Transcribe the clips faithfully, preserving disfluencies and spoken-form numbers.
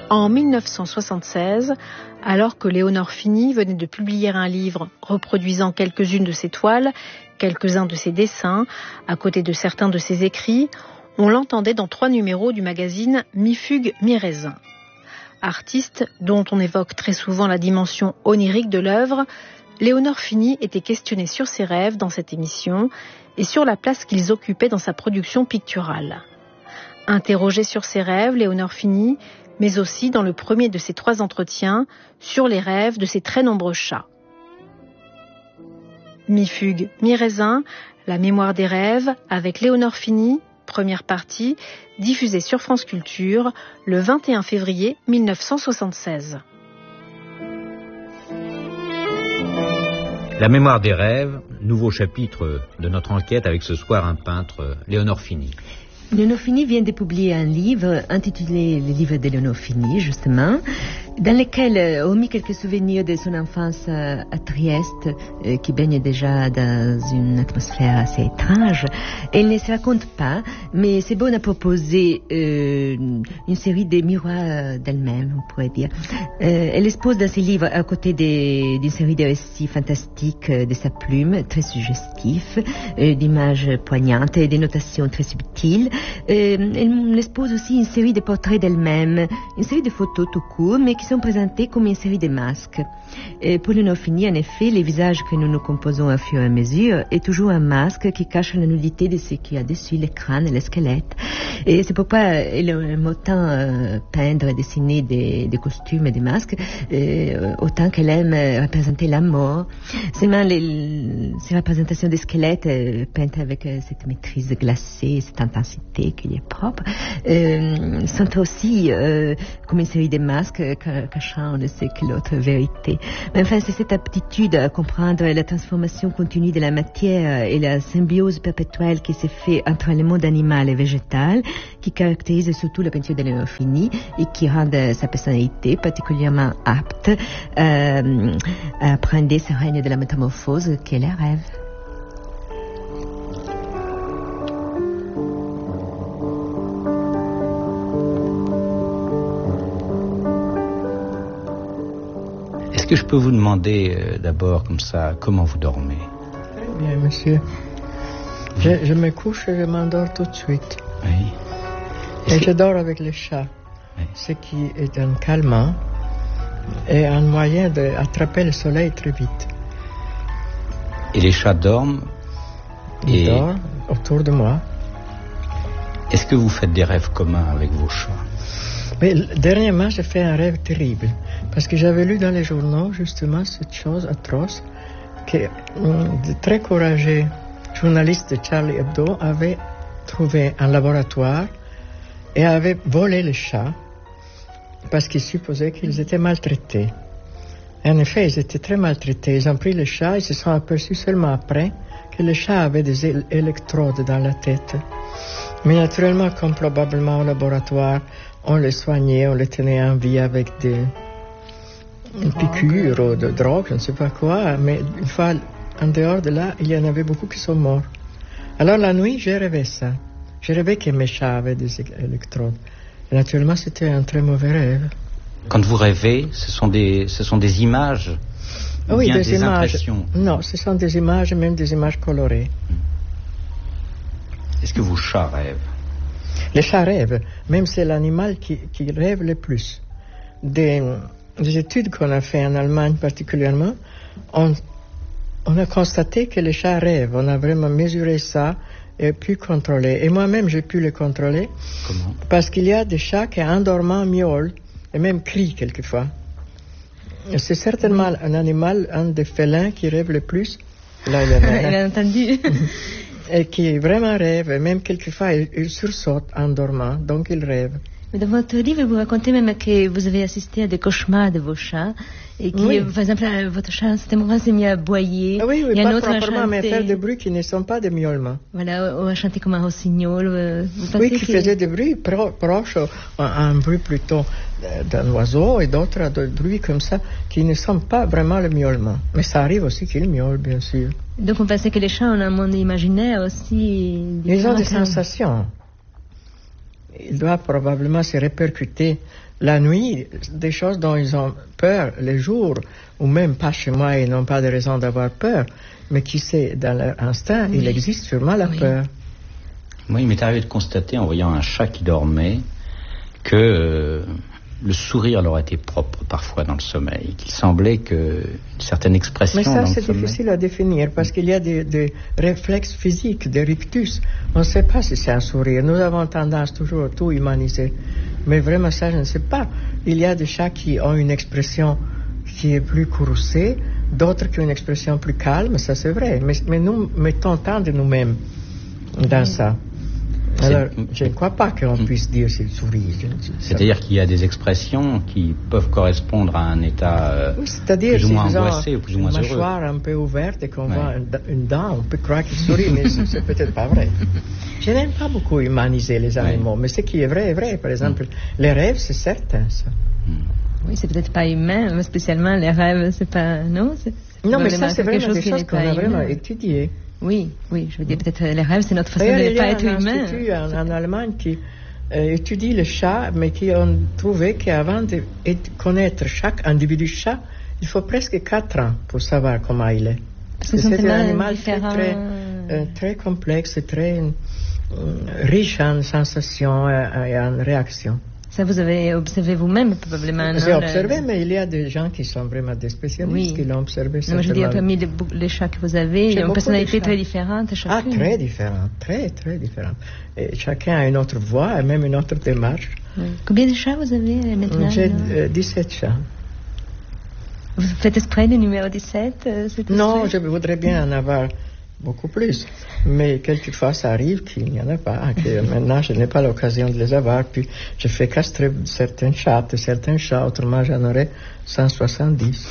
En mille neuf cent soixante-seize, alors que Léonore Fini venait de publier un livre reproduisant quelques-unes de ses toiles, quelques-uns de ses dessins, à côté de certains de ses écrits, on l'entendait dans trois numéros du magazine Mi-Fugue, Mi-Raisin. Artiste dont on évoque très souvent la dimension onirique de l'œuvre, Léonore Fini était questionnée sur ses rêves dans cette émission et sur la place qu'ils occupaient dans sa production picturale. Interrogée sur ses rêves, Léonore Fini, mais aussi dans le premier de ses trois entretiens sur les rêves de ses très nombreux chats. Mi-fugue, mi-raisin, la mémoire des rêves, avec Léonore Fini, première partie, diffusée sur France Culture le vingt et un février mille neuf cent soixante-seize. La mémoire des rêves, nouveau chapitre de notre enquête avec ce soir un peintre, Léonore Fini. Léonore Fini vient de publier un livre intitulé Le livre de Léonore Fini, justement, dans lequel, euh, omis quelques souvenirs de son enfance euh, à Trieste, euh, qui baigne déjà dans une atmosphère assez étrange, elle ne se raconte pas, mais c'est bon à proposer euh, une série de miroirs d'elle-même, on pourrait dire. Euh, elle expose dans ses livres, à côté des, d'une série de récits fantastiques euh, de sa plume, très suggestifs, euh, d'images poignantes et des notations très subtiles. Euh, elle expose aussi une série de portraits d'elle-même, une série de photos tout court, mais qui sont présentés comme une série de masques. Et pour Léonore Fini, en effet, les visages que nous nous composons au fur et à mesure est toujours un masque qui cache la nudité de ce qu'il y a dessus, le crâne et le squelette. Et c'est pourquoi elle aime autant euh, peindre et dessiner des, des costumes et des masques, euh, autant qu'elle aime représenter la mort. Seulement, les, ces représentations des squelettes euh, peintes avec euh, cette maîtrise glacée, cette intensité qui lui est propre, euh, sont aussi euh, comme une série de masques cachant on ne sait quelle autre vérité. Mais enfin, c'est cette aptitude à comprendre la transformation continue de la matière et la symbiose perpétuelle qui s'est fait entre le monde animal et végétal qui caractérise surtout la peinture de Léonore Fini et qui rend sa personnalité particulièrement apte euh, à apprendre ce règne de la métamorphose qu'est le rêve. Est-ce que je peux vous demander euh, d'abord, comme ça, comment vous dormez? Très bien, monsieur. Je, je me couche et je m'endors tout de suite. Oui. Et je dors avec les chats, oui. Ce qui est un calmant et un moyen d'attraper le soleil très vite. Et les chats dorment? Ils et... dorment autour de moi. Est-ce que vous faites des rêves communs avec vos chats? Mais dernièrement, j'ai fait un rêve terrible. Parce que j'avais lu dans les journaux, justement, cette chose atroce, que de très courageux journalistes de Charlie Hebdo avaient trouvé un laboratoire et avaient volé les chats parce qu'ils supposaient qu'ils étaient maltraités. Et en effet, ils étaient très maltraités. Ils ont pris les chats et se sont aperçus seulement après que les chats avaient des électrodes dans la tête. Mais naturellement, comme probablement au laboratoire, on les soignait, on les tenait en vie avec des piqûres ou de drogue, je ne sais pas quoi, mais une fois en dehors de là, il y en avait beaucoup qui sont morts. Alors la nuit, j'ai rêvé ça. J'ai rêvé que mes chats avaient des électrodes. Et naturellement, c'était un très mauvais rêve. Quand vous rêvez, ce sont des, ce sont des images ou oui, bien des, des images. Impressions? Non, ce sont des images, même des images colorées. Est-ce que vos chats rêvent? Les chats rêvent, même c'est l'animal qui, qui rêve le plus. Des, des études qu'on a fait en Allemagne particulièrement, on, on a constaté que les chats rêvent. On a vraiment mesuré ça et pu contrôler. Et moi-même, j'ai pu le contrôler. Comment? Parce qu'il y a des chats qui, en dormant, miaulent et même crient quelquefois. C'est certainement un animal, un des félins qui rêve le plus. Là, il, a... il a entendu. Et qui vraiment rêve, et même quelquefois il, il sursaute en dormant, donc il rêve. Mais dans votre livre, vous racontez même que vous avez assisté à des cauchemars de vos chats, et que, oui. par exemple, votre chat, à un moment, s'est mis à aboyer. Ah oui, oui, et pas un autre proprement, à chanter... mais faire des bruits qui ne sont pas des miaulements. Voilà, ou à chanter comme un rossignol. Vous oui, qui que... faisait des bruits pro- proches, un, un bruit plutôt d'un oiseau, et d'autres des bruits comme ça, qui ne sont pas vraiment le miaulement. Mais ça arrive aussi qu'ils miaulent, bien sûr. Donc on pensait que les chats ont un monde imaginaire aussi. Ils ont des sensations. il doit probablement se répercuter la nuit, des choses dont ils ont peur les jours, ou même pas chez moi, ils n'ont pas de raison d'avoir peur, mais qui sait, dans leur instinct, oui. il existe sûrement la oui. peur. Moi, il m'est arrivé de constater, en voyant un chat qui dormait, que euh, le sourire leur était propre parfois dans le sommeil, qu'il semblait qu'une certaine expression. Mais ça, dans c'est le sommeil... difficile à définir, parce qu'il y a des, des réflexes physiques, des rictus. On ne sait pas si c'est un sourire. Nous avons tendance toujours à tout humaniser. Mais vraiment, ça, je ne sais pas. Il y a des chats qui ont une expression qui est plus courroucée, d'autres qui ont une expression plus calme, ça c'est vrai. Mais, mais nous mettons tant de nous-mêmes dans mmh. ça. Alors, je ne crois pas qu'on puisse dire c'est le sourire. C'est-à-dire qu'il y a des expressions qui peuvent correspondre à un état euh, oui, c'est-à-dire, plus ou moins si angoissé ou plus ou moins heureux. Une mâchoire un peu ouverte et qu'on ouais. voit une, une dent, on peut croire qu'il sourit, mais c'est, c'est peut-être pas vrai. Je n'aime pas beaucoup humaniser les animaux, ouais. mais ce qui est vrai est vrai. Par exemple, mm. les rêves, c'est certain, ça. Mm. Oui, c'est peut-être pas humain, mais spécialement les rêves, c'est pas... Non, c'est, c'est non mais ça, c'est vraiment chose des choses qu'on a vraiment étudiées. Oui, oui, je veux dire, peut-être les rêves, c'est notre façon de ne pas être humain. Il y a un institut en, en Allemagne qui euh, étudie les chats, mais qui ont trouvé qu'avant de connaître chaque individu chat, il faut presque quatre ans pour savoir comment il est. Parce que c'est un animal très, très, euh, très complexe et très euh, riche en sensations et, et en réactions. Ça, vous avez observé vous-même, probablement. J'ai observé, mais il y a des gens qui sont vraiment des spécialistes oui. qui l'ont observé. Non, je veux dire, parmi les, les chats que vous avez, il y a une personnalité très différente. Chacune. Ah, très différente, très, très différente. Et chacun a une autre voix et même une autre démarche. Oui. Combien de chats vous avez maintenant? J'ai euh, dix-sept chats. Vous faites exprès du numéro dix-sept euh, Non, je voudrais bien en avoir beaucoup plus. Mais quelquefois, ça arrive qu'il n'y en a pas. Que maintenant, je n'ai pas l'occasion de les avoir. Puis, je fais castrer certains chats, certains chats. Autrement, j'en aurais cent soixante-dix.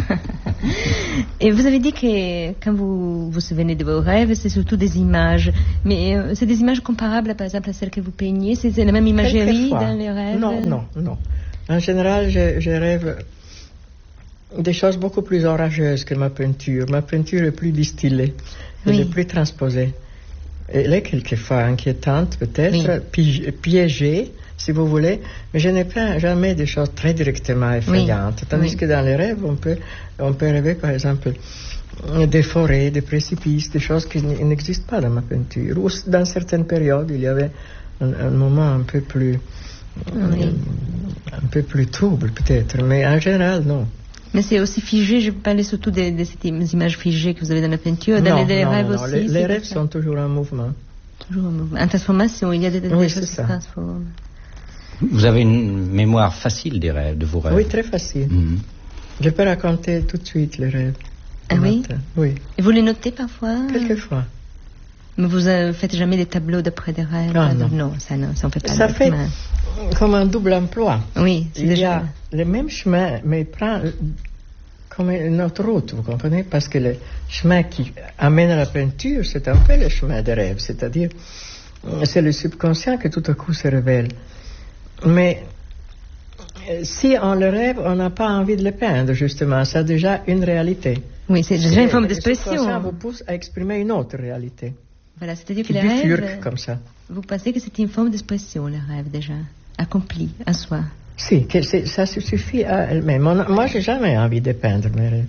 Et vous avez dit que quand vous vous souvenez de vos rêves, c'est surtout des images. Mais euh, c'est des images comparables, par exemple, à celles que vous peignez? C'est, c'est la même imagerie dans les rêves? Non, non, non. En général, je, je rêve des choses beaucoup plus orageuses que ma peinture. Ma peinture est plus distillée. Elle oui. est plus transposée. Elle est quelquefois inquiétante, peut-être, oui. piégée, si vous voulez, mais je n'ai pas jamais des choses très directement effrayantes. Oui. Tandis oui. que dans les rêves, on peut, on peut rêver, par exemple, des forêts, des précipices, des choses qui n'existent pas dans ma peinture. Ou dans certaines périodes, il y avait un, un moment un peu plus, oui. un, un peu plus trouble, peut-être, mais en général, non. Mais c'est aussi figé, je parlais surtout de, de ces images figées que vous avez dans la peinture, dans non, les, les non, rêves non, aussi. Les, les rêves sont toujours en mouvement. Toujours en mouvement. En transformation, il y a des, des oui, choses qui se transforment. Vous avez une mémoire facile des rêves, de vos rêves? Oui, très facile. Mm-hmm. Je peux raconter tout de suite les rêves. Ah oui? Oui. Et vous les notez parfois? Quelquefois. Mais vous ne faites jamais des tableaux d'après des rêves? Ah, non. non, ça non, ça on fait pas. Ça fait mal. Comme un double emploi. Oui, c'est il déjà... y a le même chemin, mais prend comme une autre route, vous comprenez? Parce que le chemin qui amène à la peinture, c'est un peu le chemin des rêves, c'est-à-dire c'est le subconscient qui tout à coup se révèle. Mais si on le rêve, on n'a pas envie de le peindre, justement. Ça a déjà une réalité. Oui, c'est déjà une forme d'expression. Le subconscient vous pousse à exprimer une autre réalité. Voilà, c'est-à-dire que les rêves, comme ça. Vous pensez que c'est une forme d'expression, le rêve, déjà, accompli, à soi? Si, que ça se suffit à elle-même. Moi, j'ai jamais envie de peindre mes rêves.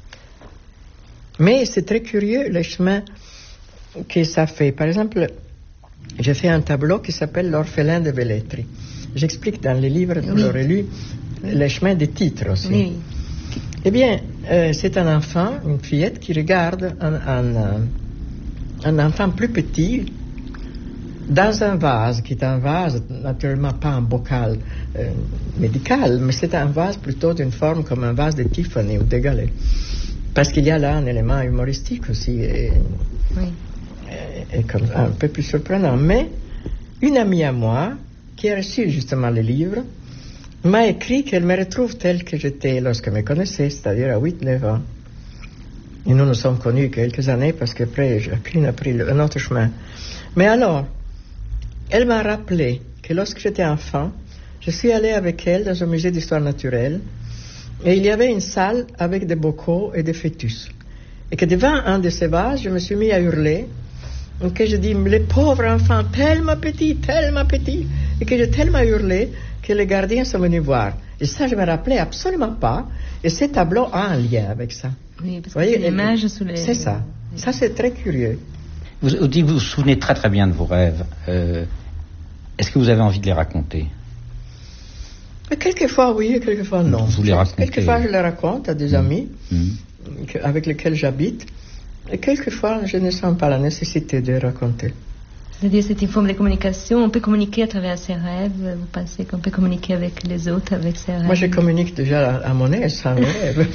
Mais c'est très curieux, le chemin que ça fait. Par exemple, j'ai fait un tableau qui s'appelle L'orphelin de Velletri. J'explique dans les livres, vous oui. l'aurez lu, le chemin des titres aussi. Oui. Eh bien, euh, c'est un enfant, une fillette, qui regarde un, un, un enfant plus petit dans un vase, qui est un vase, naturellement pas un bocal euh, médical, mais c'est un vase plutôt d'une forme comme un vase de Tiffany ou de Gallet. Parce qu'il y a là un élément humoristique aussi, et, oui. et, et comme un peu plus surprenant. Mais une amie à moi, qui a reçu justement le livre, m'a écrit qu'elle me retrouve telle que j'étais lorsqu'elle me connaissait, c'est-à-dire à huit neuf ans. Et nous nous sommes connus quelques années parce qu'après, chacune a pris un autre chemin. Mais alors, elle m'a rappelé que lorsque j'étais enfant, je suis allé avec elle dans un musée d'histoire naturelle et il y avait une salle avec des bocaux et des fœtus. Et que devant un de ces vases, je me suis mis à hurler que je dis, les pauvres enfants, tellement petits, tellement petits, et que j'ai tellement hurlé que les gardiens sont venus voir. Et ça, je me rappelais absolument pas. Et ce tableau a un lien avec ça. Oui, parce vous voyez, que c'est l'image sous les... C'est ça. Ça, c'est très curieux. Vous, vous dites que vous vous souvenez très très bien de vos rêves. Euh, est-ce que vous avez envie de les raconter? Quelquefois oui, et quelquefois non. Vous les racontez? Quelquefois je les raconte à des mmh. amis mmh. que, avec lesquels j'habite. Et quelquefois je ne sens pas la nécessité de raconter. C'est-à-dire c'est une forme de communication. On peut communiquer à travers ses rêves. Vous pensez qu'on peut communiquer avec les autres avec ses rêves? Moi je communique déjà à, à mon aise sans mes rêves.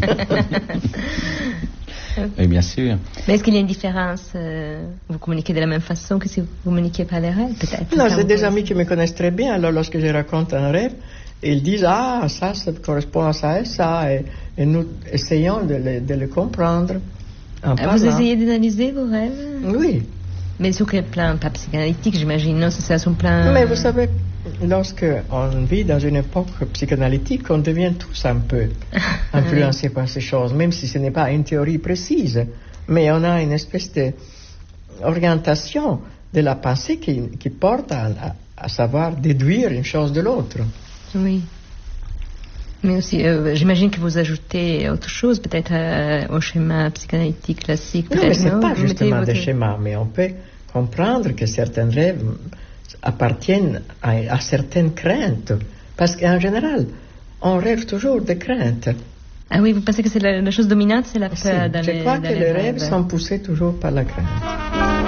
Oui, bien sûr. Mais est-ce qu'il y a une différence euh, Vous communiquez de la même façon que si vous communiquiez par les rêves, peut-être? Non, j'ai des amis qui me connaissent très bien. Alors, lorsque je raconte un rêve, ils disent « Ah, ça, ça correspond à ça et ça. » Et, et nous essayons de le, de le comprendre en parlant. Vous essayez d'analyser vos rêves? Oui. Mais sur quel plan? Pas psychanalytique, j'imagine, non? C'est ça son plan... Mais vous savez, lorsque on vit dans une époque psychanalytique, on devient tous un peu influencés par ces choses, même si ce n'est pas une théorie précise. Mais on a une espèce d'orientation de la pensée qui, qui porte à, à, à savoir déduire une chose de l'autre. Oui. Mais aussi, euh, j'imagine que vous ajoutez autre chose, peut-être euh, au schéma psychanalytique classique. Non, mais ce n'est pas vous justement votre... des schémas, mais on peut comprendre que certains rêves appartiennent à, à certaines craintes. Parce qu'en général, on rêve toujours de craintes. Ah oui, vous pensez que c'est la, la chose dominante, c'est la peur si, dans je les crois dans que les les rêves. rêves sont poussés toujours par la crainte.